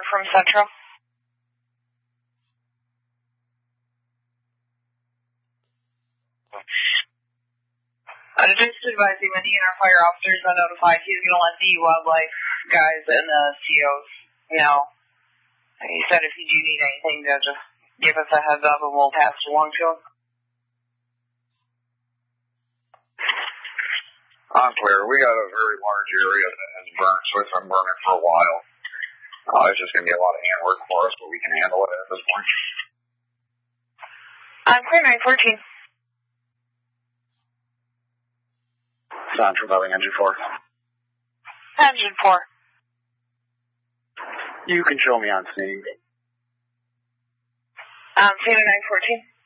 from Central. Just advising the DNR fire officers are notified. He's going to let the wildlife guys and the COs know. He said if you do need anything, they'll just give us a heads up and we'll pass it along to him. I'm clear. We got a very large area that has burned, so it's been burning for a while. It's just going to be a lot of handwork for us, but we can handle it at this point. I'm clear, 914. Central Building, Engine 4. Engine 4. You can show me on scene. Cena 914.